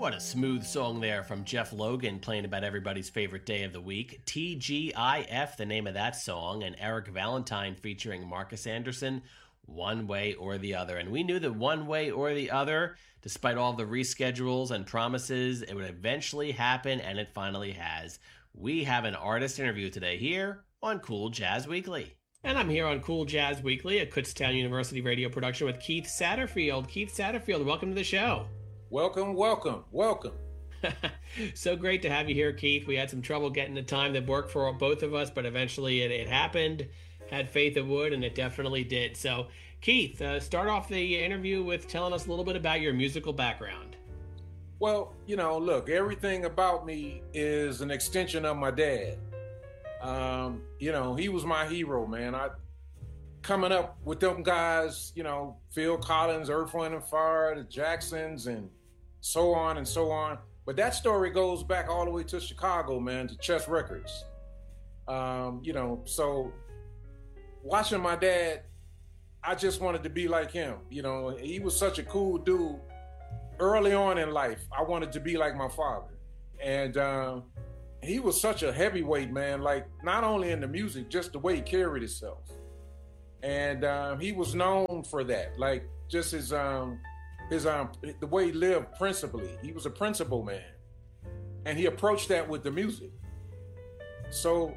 What a smooth song there from Jeff Logan playing about everybody's favorite day of the week. TGIF, the name of that song, and Eric Valentine featuring Marcus Anderson, One Way or the Other. And we knew that one way or the other, despite all the reschedules and promises, it would eventually happen, and it finally has. We have an artist interview today here on Cool Jazz Weekly. And I'm here on Cool Jazz Weekly, a Kutztown University radio production with Keith Satterfield. Keith Satterfield, welcome to the show. Welcome, welcome, welcome. So great to have you here, Keith. We had some trouble getting the time that worked for both of us, but eventually it happened. Had faith it would, and it definitely did. So, Keith, start off the interview with telling us a little bit about your musical background. Well, look, everything about me is an extension of my dad. He was my hero, man. Coming up with them guys, Phil Collins, Earth, Wind & Fire, the Jacksons, and so on and so on. But that story goes back all the way to Chicago, man, to Chess Records. So watching my dad, I just wanted to be like him. He was such a cool dude. Early on in life, I wanted to be like my father. And he was such a heavyweight, man, like not only in the music, just the way he carried himself. And he was known for that, like just the way he lived principally. He was a principled man, and he approached that with the music. So,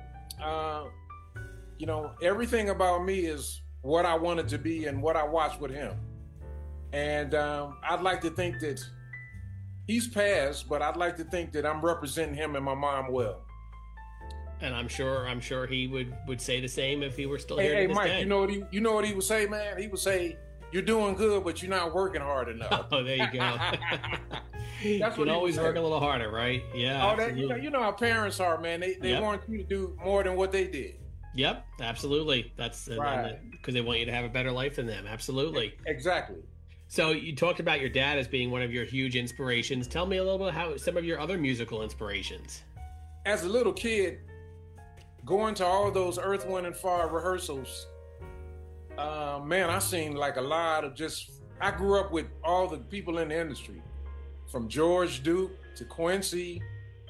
everything about me is what I wanted to be and what I watched with him. And I'd like to think that he's passed, but I'd like to think that I'm representing him and my mom well. And I'm sure he would say the same if he were still here. Hey, to Mike, day. you know what he would say, man? He would say, "You're doing good, but you're not working hard enough." Oh, there you go. That's you can always work a little harder, right? Yeah. You know how parents are, man. They want you to do more than what they did. Yep, absolutely. That's right. Because they want you to have a better life than them. Absolutely. Exactly. So you talked about your dad as being one of your huge inspirations. Tell me a little bit how some of your other musical inspirations. As a little kid, going to all those Earth, Wind & Fire rehearsals, man, I seen like a lot of I grew up with all the people in the industry, from George Duke to Quincy,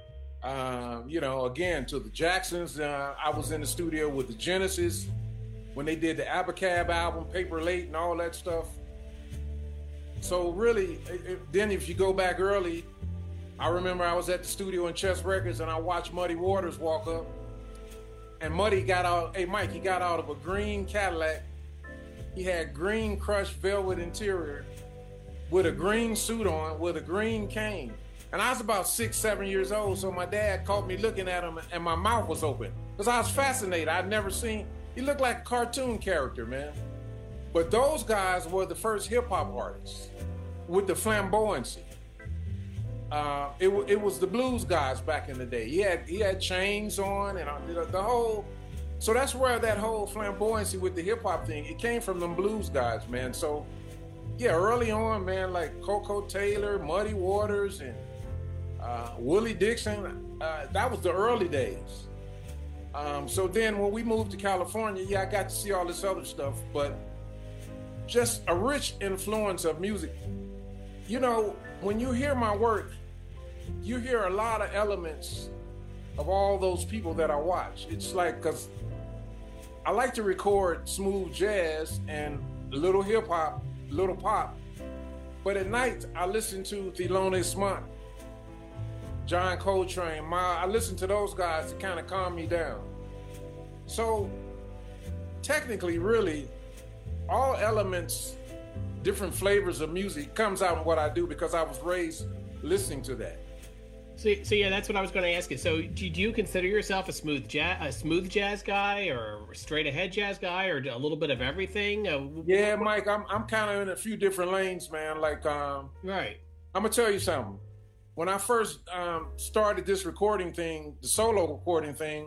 again, to the Jacksons. I was in the studio with the Genesis when they did the Abacab album, Paper Late and all that stuff. So really, then if you go back early, I remember I was at the studio in Chess Records and I watched Muddy Waters walk up. And Muddy got out, he got out of a green Cadillac. He had green crushed velvet interior with a green suit on, with a green cane. And I was about 6, 7 years old, so my dad caught me looking at him and my mouth was open. Because I was fascinated. I'd never seen, he looked like a cartoon character, man. But those guys were the first hip-hop artists with the flamboyancy. It was the blues guys back in the day. He had chains on and the whole. So that's where that whole flamboyancy with the hip hop thing, it came from them blues guys, man. So yeah, early on, man, like Coco Taylor, Muddy Waters, and Willie Dixon. That was the early days. So then when we moved to California, I got to see all this other stuff, but just a rich influence of music. When you hear my work, you hear a lot of elements of all those people that I watch. It's like, because I like to record smooth jazz and a little hip hop, little pop. But at night, I listen to Thelonious Monk, John Coltrane, I listen to those guys to kind of calm me down. So technically, really, all elements, different flavors of music comes out in what I do because I was raised listening to that. So yeah, that's what I was going to ask you. So do you consider yourself a smooth jazz guy, or a straight ahead jazz guy, or a little bit of everything? Yeah, Mike, I'm kind of in a few different lanes, man. Like, right. I'm gonna tell you something. When I first started this recording thing, the solo recording thing,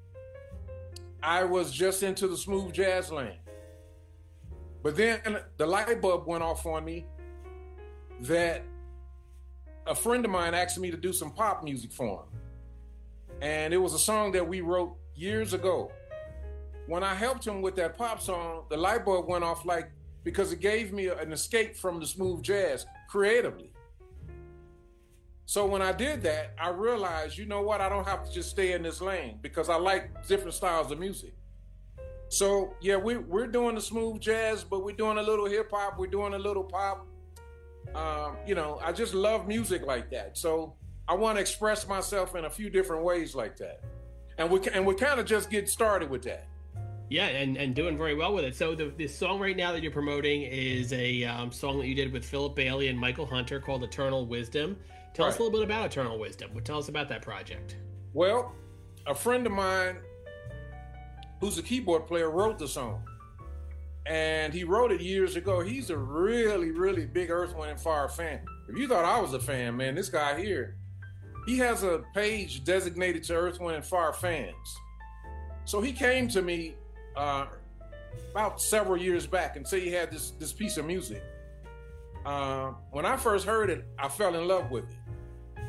I was just into the smooth jazz lane. But then the light bulb went off on me that a friend of mine asked me to do some pop music for him. And it was a song that we wrote years ago. When I helped him with that pop song, the light bulb went off, because it gave me an escape from the smooth jazz creatively. So when I did that, I realized, you know what? I don't have to just stay in this lane because I like different styles of music. So yeah, we're doing the smooth jazz, but we're doing a little hip hop. We're doing a little pop. I just love music like that. So I want to express myself in a few different ways like that. And we're kind of just getting started with that. Yeah, and doing very well with it. So the song right now that you're promoting is a song that you did with Philip Bailey and Michael Hunter called Eternal Wisdom. Tell us a little bit about Eternal Wisdom. Tell us about that project. Well, a friend of mine who's a keyboard player wrote the song. And he wrote it years ago. He's a really, really big Earth, Wind & Fire fan. If you thought I was a fan, man, this guy here, he has a page designated to Earth, Wind & Fire fans. So he came to me about several years back and said he had this piece of music. When I first heard it, I fell in love with it.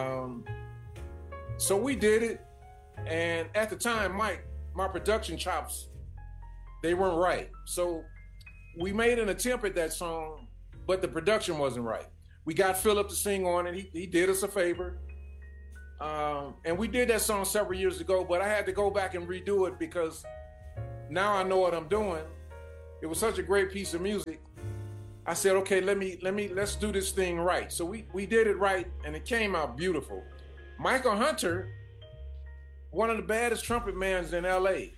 So we did it. And at the time, Mike, my production chops, they weren't right. So we made an attempt at that song, but the production wasn't right. We got Philip to sing on it. He did us a favor. And we did that song several years ago, but I had to go back and redo it because now I know what I'm doing. It was such a great piece of music. I said, okay, let's do this thing right. So we did it right, and it came out beautiful. Michael Hunter, one of the baddest trumpet mans in LA.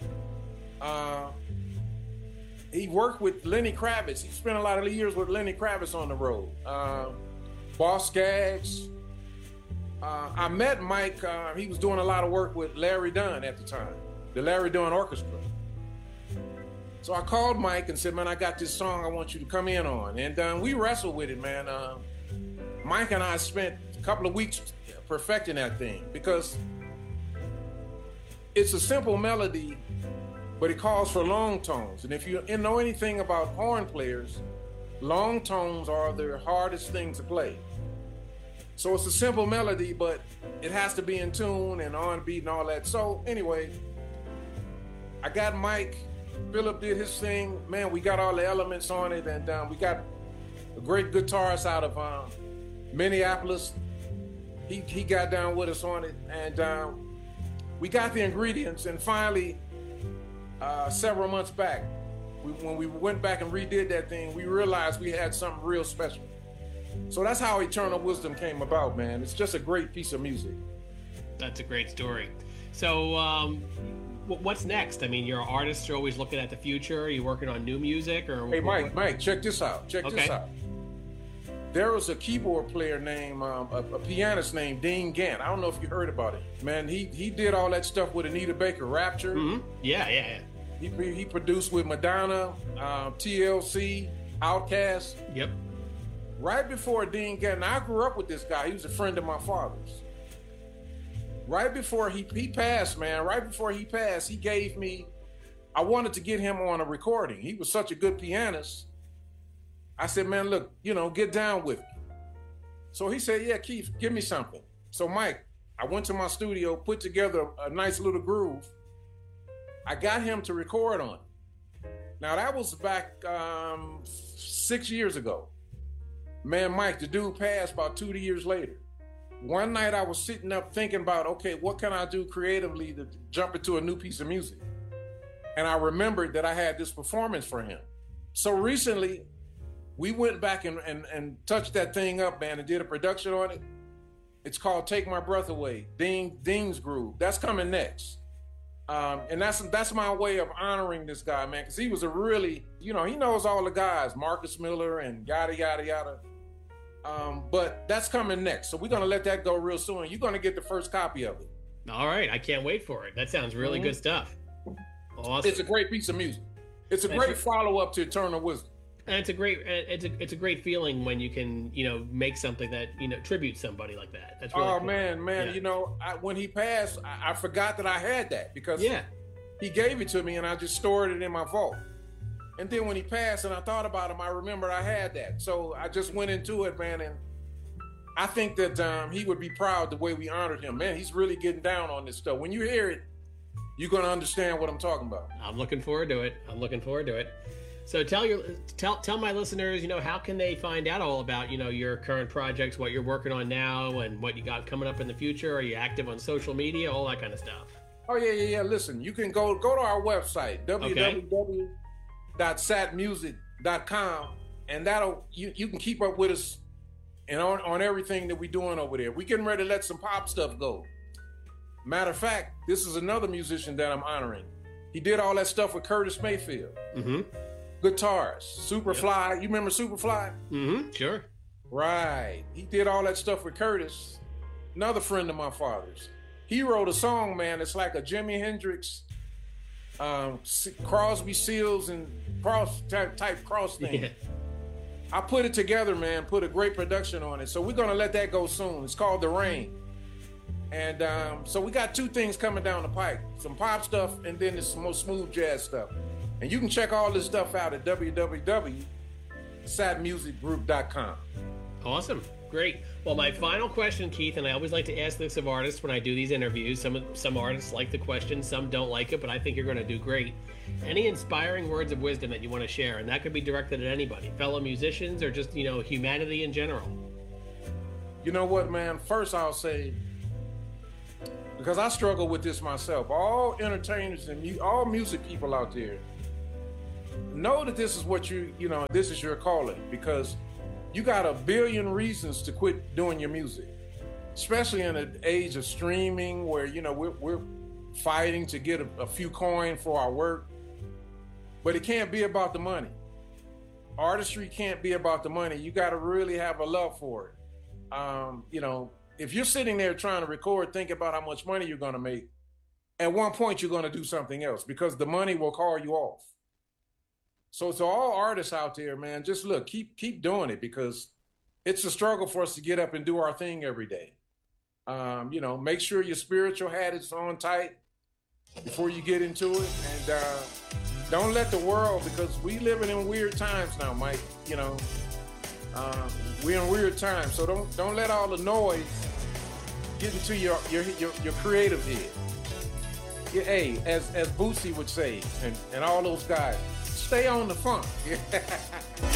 He worked with Lenny Kravitz. He spent a lot of years with Lenny Kravitz on the road. Boss Skaggs. I met Mike. He was doing a lot of work with Larry Dunn at the time, the Larry Dunn Orchestra. So I called Mike and said, man, I got this song I want you to come in on. And we wrestled with it, man. Mike and I spent a couple of weeks perfecting that thing because it's a simple melody, but it calls for long tones. And if you know anything about horn players, long tones are the hardest thing to play. So it's a simple melody, but it has to be in tune and on beat and all that. So anyway, I got Mike. Philip did his thing. Man, we got all the elements on it, and we got a great guitarist out of Minneapolis. He got down with us on it, and we got the ingredients. And finally, several months back, when we went back and redid that thing, we realized we had something real special. So that's how Eternal Wisdom came about, man. It's just a great piece of music. That's a great story. So, what's next? I mean, you're an artist. You're always looking at the future. Are you working on new music? Or hey, Mike, check this out. This out. There was a keyboard player named, a pianist named Dean Gant. I don't know if you heard about it. Man, he did all that stuff with Anita Baker, Rapture. Mm-hmm. Yeah. He produced with Madonna, TLC, Outkast. Yep. Right before Dean Gant, I grew up with this guy. He was a friend of my father's. Right before he passed, man, he gave me, I wanted to get him on a recording. He was such a good pianist. I said, man, look, get down with me. So he said, yeah, Keith, give me something. So Mike, I went to my studio, put together a nice little groove. I got him to record on it. Now that was back 6 years ago. Man, Mike, the dude passed about 2 years later. One night I was sitting up thinking about, okay, what can I do creatively to jump into a new piece of music? And I remembered that I had this performance for him. So recently, we went back and touched that thing up, man, and did a production on it. It's called Take My Breath Away, Dean's Groove. That's coming next. And that's my way of honoring this guy, man, because he was a really, he knows all the guys, Marcus Miller and yada, yada, yada. But that's coming next. So we're going to let that go real soon. You're going to get the first copy of it. All right. I can't wait for it. That sounds really good stuff. Awesome. It's a great piece of music. It's a great follow-up to Eternal Wisdom. And it's a great feeling when you can, make something that, tributes somebody like that. That's really cool. Man. Yeah. When he passed, I forgot that I had that because he gave it to me and I just stored it in my vault. And then when he passed and I thought about him, I remembered I had that. So I just went into it, man. And I think that he would be proud the way we honored him. Man, he's really getting down on this stuff. When you hear it, you're going to understand what I'm talking about. I'm looking forward to it. So tell my listeners, how can they find out all about, your current projects, what you're working on now, and what you got coming up in the future? Are you active on social media, all that kind of stuff? Oh yeah. Listen, you can go to our website, www.satmusic.com, and that'll you can keep up with us and on everything that we're doing over there. We're getting ready to let some pop stuff go. Matter of fact, this is another musician that I'm honoring. He did all that stuff with Curtis Mayfield. Mm-hmm. Guitars, Superfly. Yep. You remember Superfly? Mm-hmm. Sure. Right. He did all that stuff with Curtis, another friend of my father's. He wrote a song, man. It's like a Jimi Hendrix, Crosby, Stills, and type cross thing. Yeah. I put it together, man. Put a great production on it. So we're gonna let that go soon. It's called The Rain. And so we got two things coming down the pike: some pop stuff, and then there's some more smooth jazz stuff. And you can check all this stuff out at www.satmusicgroup.com. Awesome. Great. Well, my final question, Keith, and I always like to ask this of artists when I do these interviews. Some artists like the question, some don't like it, but I think you're going to do great. Any inspiring words of wisdom that you want to share? And that could be directed at anybody, fellow musicians, or just, humanity in general. You know what, man? First, I'll say, because I struggle with this myself, all entertainers and all music people out there, know that this is what this is your calling, because you got a billion reasons to quit doing your music, especially in an age of streaming where, we're fighting to get a few coin for our work. But it can't be about the money. Artistry can't be about the money. You got to really have a love for it. If you're sitting there trying to record, think about how much money you're going to make. At one point, you're going to do something else because the money will call you off. So to all artists out there, man, just look, keep doing it, because it's a struggle for us to get up and do our thing every day. Make sure your spiritual hat is on tight before you get into it. And don't let the world, because we living in weird times now, Mike. We're in weird times. So don't let all the noise get into your creative head. Yeah, hey, as Boosie would say, and all those guys, stay on the funk.